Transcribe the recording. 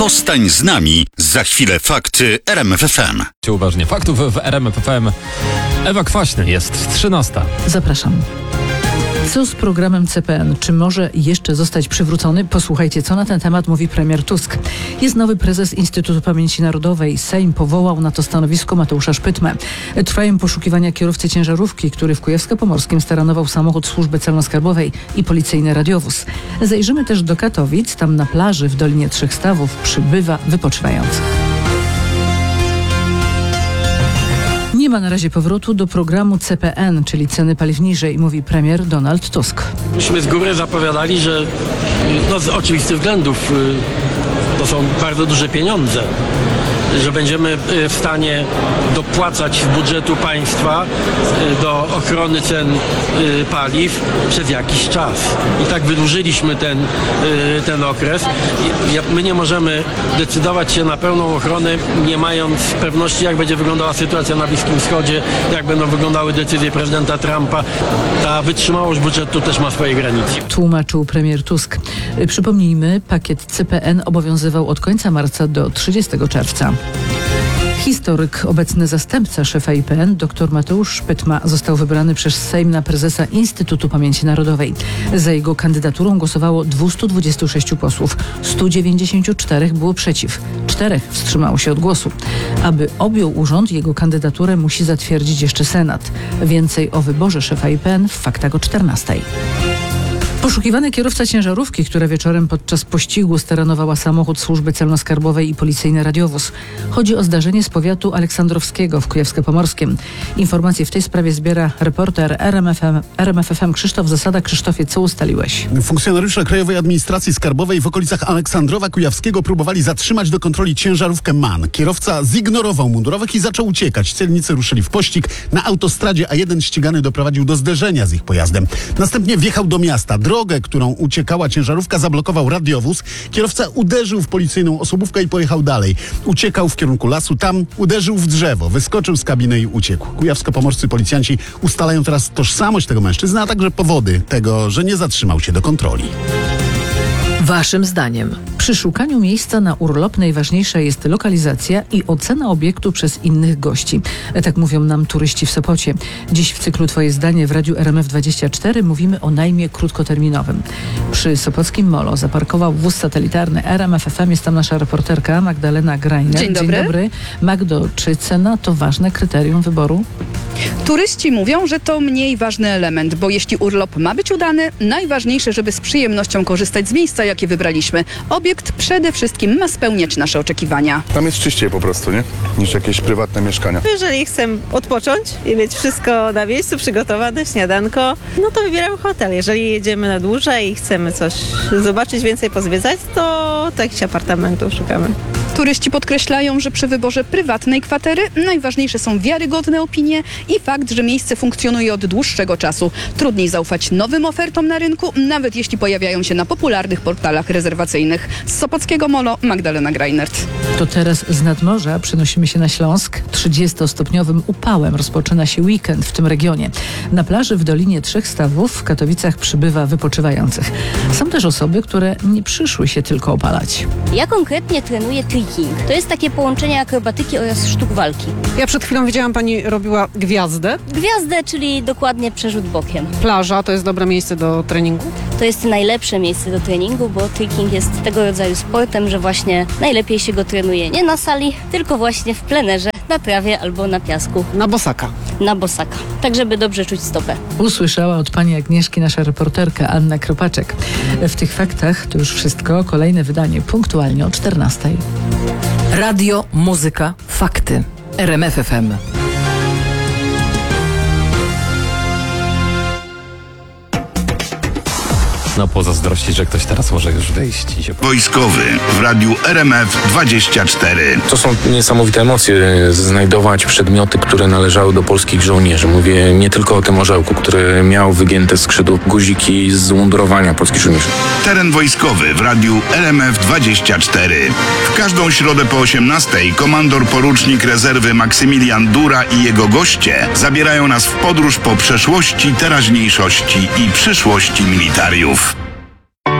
Zostań z nami. Za chwilę fakty RMF FM. Uważnie. Faktów w RMF FM. Ewa Kwaśny jest 13. Zapraszam. Co z programem CPN? Czy może jeszcze zostać przywrócony? Posłuchajcie, co na ten temat mówi premier Tusk. Jest nowy prezes Instytutu Pamięci Narodowej. Sejm powołał na to stanowisko Mateusza Szpytmę. Trwają poszukiwania kierowcy ciężarówki, który w Kujawsko-Pomorskim staranował samochód służby celno-skarbowej i policyjny radiowóz. Zajrzymy też do Katowic. Tam na plaży w Dolinie Trzech Stawów przybywa wypoczywających. Nie ma na razie powrotu do programu CPN, czyli ceny paliw niżej, mówi premier Donald Tusk. Myśmy z góry zapowiadali, że z oczywistych względów to są bardzo duże pieniądze, że będziemy w stanie dopłacać z budżetu państwa do ochrony cen paliw przez jakiś czas. I tak wydłużyliśmy ten okres. My nie możemy decydować się na pełną ochronę, nie mając pewności, jak będzie wyglądała sytuacja na Bliskim Wschodzie, jak będą wyglądały decyzje prezydenta Trumpa. Ta wytrzymałość budżetu też ma swoje granice. Tłumaczył premier Tusk. Przypomnijmy, pakiet CPN obowiązywał od końca marca do 30 czerwca. Historyk, obecny zastępca szefa IPN, dr Mateusz Szpytma, został wybrany przez Sejm na prezesa Instytutu Pamięci Narodowej. Za jego kandydaturą głosowało 226 posłów. 194 było przeciw. 4 wstrzymało się od głosu. Aby objął urząd, jego kandydaturę musi zatwierdzić jeszcze Senat. Więcej o wyborze szefa IPN w faktach o 14. Poszukiwany kierowca ciężarówki, która wieczorem podczas pościgu staranowała samochód służby celno-skarbowej i policyjny radiowóz. Chodzi o zdarzenie z powiatu aleksandrowskiego w Kujawsko-Pomorskim. Informacje w tej sprawie zbiera reporter RMF FM Krzysztof Zasada. Krzysztofie, co ustaliłeś? Funkcjonariusze Krajowej Administracji Skarbowej w okolicach Aleksandrowa Kujawskiego próbowali zatrzymać do kontroli ciężarówkę MAN. Kierowca zignorował mundurowych i zaczął uciekać. Celnicy ruszyli w pościg. Na autostradzie A1 ścigany doprowadził do zderzenia z ich pojazdem. Następnie wjechał do miasta. Drogę, którą uciekała ciężarówka, zablokował radiowóz. Kierowca uderzył w policyjną osobówkę i pojechał dalej. Uciekał w kierunku lasu, tam uderzył w drzewo, wyskoczył z kabiny i uciekł. Kujawsko-pomorscy policjanci ustalają teraz tożsamość tego mężczyzny, a także powody tego, że nie zatrzymał się do kontroli. Waszym zdaniem przy szukaniu miejsca na urlop najważniejsza jest lokalizacja i ocena obiektu przez innych gości. Tak mówią nam turyści w Sopocie. Dziś w cyklu Twoje zdanie w Radiu RMF24 mówimy o najmie krótkoterminowym. Przy Sopockim Molo zaparkował wóz satelitarny RMF FM. Jest tam nasza reporterka Magdalena Greiner. Dzień dobry. Dzień dobry. Magdo, czy cena to ważne kryterium wyboru? Turyści mówią, że to mniej ważny element, bo jeśli urlop ma być udany, najważniejsze, żeby z przyjemnością korzystać z miejsca, jakie wybraliśmy. Obiekt przede wszystkim ma spełniać nasze oczekiwania. Tam jest czyściej po prostu, nie? Niż jakieś prywatne mieszkania. Jeżeli chcę odpocząć i mieć wszystko na miejscu przygotowane, śniadanko, no to wybieram hotel. Jeżeli jedziemy na dłużej i chcemy coś zobaczyć, więcej pozwiedzać, to jakichś apartamentów szukamy. Turyści podkreślają, że przy wyborze prywatnej kwatery najważniejsze są wiarygodne opinie i fakt, że miejsce funkcjonuje od dłuższego czasu. Trudniej zaufać nowym ofertom na rynku, nawet jeśli pojawiają się na popularnych portalach rezerwacyjnych. Z Sopockiego Molo Magdalena Greinert. To teraz z nadmorza przenosimy się na Śląsk. 30-stopniowym upałem rozpoczyna się weekend w tym regionie. Na plaży w Dolinie Trzech Stawów w Katowicach przybywa wypoczywających. Są też osoby, które nie przyszły się tylko opalać. Ja konkretnie trenuję tricking. To jest takie połączenie akrobatyki oraz sztuk walki. Ja przed chwilą widziałam, pani robiła gwiazdę. Gwiazdę, czyli dokładnie przerzut bokiem. Plaża to jest dobre miejsce do treningu? To jest najlepsze miejsce do treningu, bo tricking jest tego rodzaju sportem, że właśnie najlepiej się go trenuje nie na sali, tylko właśnie w plenerze, na trawie albo na piasku. Na bosaka. Na bosaka, tak żeby dobrze czuć stopę. Usłyszała od pani Agnieszki nasza reporterka Anna Kropaczek. W tych faktach to już wszystko. Kolejne wydanie punktualnie o 14. Radio, muzyka, fakty. RMF FM. No pozazdrościć, że ktoś teraz może już wyjść i się... Wojskowy w Radiu RMF24. To są niesamowite emocje, znajdować przedmioty, które należały do polskich żołnierzy. Mówię nie tylko o tym orzełku, który miał wygięte skrzydło, guziki z umundurowania polskich żołnierzy. Teren wojskowy w Radiu RMF24. W każdą środę po 18:00 komandor porucznik rezerwy Maksymilian Dura i jego goście zabierają nas w podróż po przeszłości, teraźniejszości i przyszłości militariów.